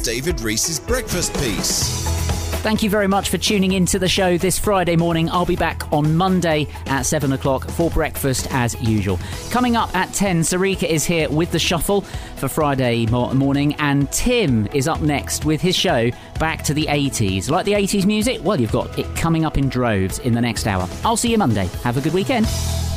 David Reese's Breakfast Piece. Thank you very much for tuning into the show this Friday morning. I'll be back on Monday at 7 o'clock for breakfast as usual. Coming up at 10, Sarika is here with the Shuffle for Friday morning, and Tim is up next with his show Back to the 80s. Like the 80s music? Well, you've got it coming up in droves in the next hour. I'll see you Monday. Have a good weekend.